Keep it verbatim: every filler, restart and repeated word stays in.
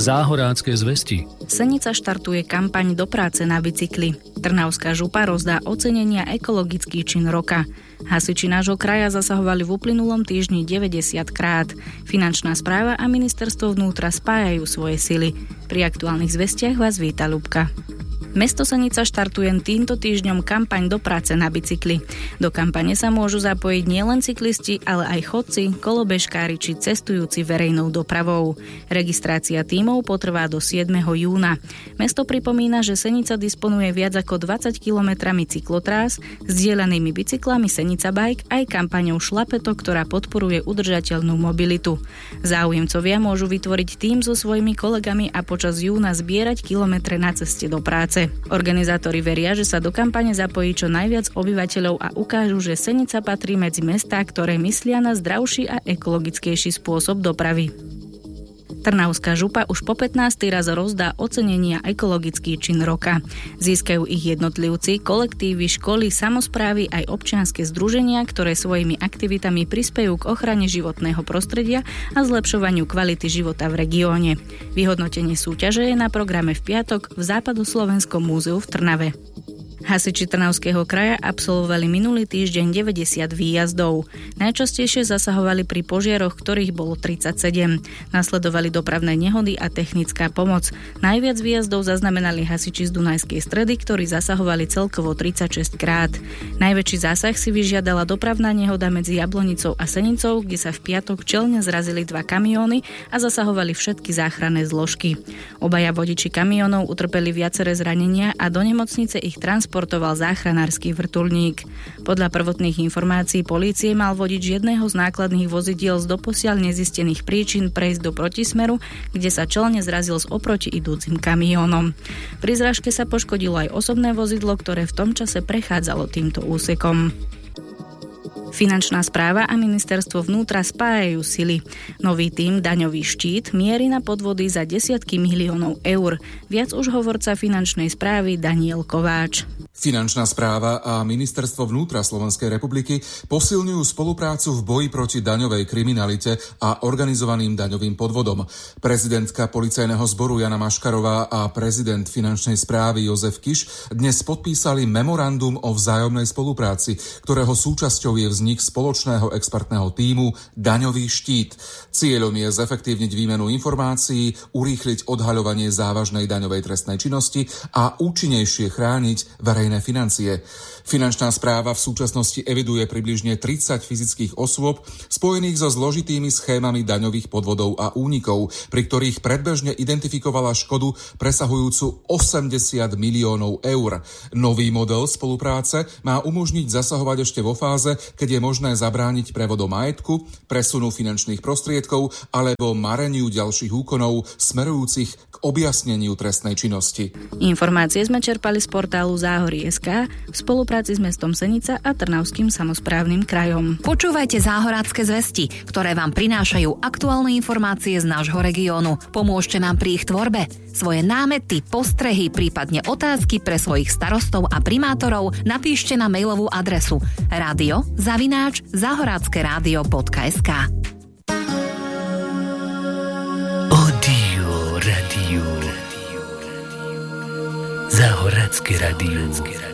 Záhorácké zvesti. Senica štartuje kampaň Do práce na bicykli. Trnavská župa rozdá ocenenia Ekologický čin roka. Hasiči nášho kraja zasahovali v uplynulom týždni deväťdesiat krát. Finančná správa a ministerstvo vnútra spájajú svoje sily. Pri aktuálnych zvestiach vás víta Ľubka. Mesto Senica štartuje týmto týždňom kampaň Do práce na bicykli. Do kampane sa môžu zapojiť nielen cyklisti, ale aj chodci, kolobežkári či cestujúci verejnou dopravou. Registrácia tímov potrvá do siedmeho júna. Mesto pripomína, že Senica disponuje viac ako dvadsať kilometrami cyklotrás, zdieľanými bicyklami Senica Bike aj kampaňou Šlapeto, ktorá podporuje udržateľnú mobilitu. Záujemcovia môžu vytvoriť tím so svojimi kolegami a počas júna zbierať kilometre na ceste do práce. Organizátori veria, že sa do kampane zapojí čo najviac obyvateľov a ukážu, že Senica patrí medzi mestá, ktoré myslia na zdravší a ekologickejší spôsob dopravy. Trnavská župa už po pätnásty raz rozdá ocenenia Ekologický čin roka. Získajú ich jednotlivci, kolektívy, školy, samosprávy aj občianske združenia, ktoré svojimi aktivitami prispejú k ochrane životného prostredia a zlepšovaniu kvality života v regióne. Vyhodnotenie súťaže je na programe v piatok v Západoslovenskom múzeu v Trnave. Hasiči Trnavského kraja absolvovali minulý týždeň deväťdesiat výjazdov. Najčastejšie zasahovali pri požiaroch, ktorých bolo tridsaťsedem. Nasledovali dopravné nehody a technická pomoc. Najviac výjazdov zaznamenali hasiči z Dunajskej Stredy, ktorí zasahovali celkovo tridsaťšesť krát. Najväčší zásah si vyžiadala dopravná nehoda medzi Jablonicou a Senicou, kde sa v piatok čelne zrazili dva kamióny a zasahovali všetky záchranné zložky. Obaja vodiči kamiónov utrpeli viaceré zranenia a do nemocnice ich transportovali portoval záchranársky vrtuľník. Podľa prvotných informácií polície mal vodič jedného z nákladných vozidiel z doposiaľ nezistených príčin prejsť do protismeru, kde sa čelne zrazil s oproti idúcim kamiónom. Pri zrážke sa poškodilo aj osobné vozidlo, ktoré v tom čase prechádzalo týmto úsekom. Finančná správa a ministerstvo vnútra spájajú sily. Nový tím Daňový štít mierí na podvody za desiatky miliónov eur. Viac už hovorca finančnej správy Daniel Kováč. Finančná správa a ministerstvo vnútra Slovenskej republiky posilňujú spoluprácu v boji proti daňovej kriminalite a organizovaným daňovým podvodom. Prezidentka policajného zboru Jana Maškarová a prezident finančnej správy Jozef Kiš dnes podpísali memorandum o vzájomnej spolupráci, ktorého súčasťou je vznik spoločného expertného tímu Daňový štít. Cieľom je zefektívniť výmenu informácií, urýchliť odhaľovanie závažnej daňovej trestnej činnosti a účinnejšie chrániť verejné financie. Finančná správa v súčasnosti eviduje približne tridsať fyzických osôb spojených so zložitými schémami daňových podvodov a únikov, pri ktorých predbežne identifikovala škodu presahujúcu osemdesiat miliónov eur. Nový model spolupráce má umožniť zasahovať ešte vo fáze, keď je možné zabrániť prevodom majetku, presunu finančných prostriedkov alebo mareniu ďalších úkonov smerujúcich k objasneniu trestnej činnosti. Informácie sme čerpali z portálu Záhory bodka es ká v spolupráci s mestom Senica a Trnavským samosprávnym krajom. Počúvajte Záhorácké zvesti, ktoré vám prinášajú aktuálne informácie z nášho regiónu. Pomôžte nám pri ich tvorbe. Svoje námety, postrehy, prípadne otázky pre svojich starostov a primátorov napíšte na mailovú adresu radio zavináč záhorácké rádio bodka es ká. Odio radio. Záhorácké rádio.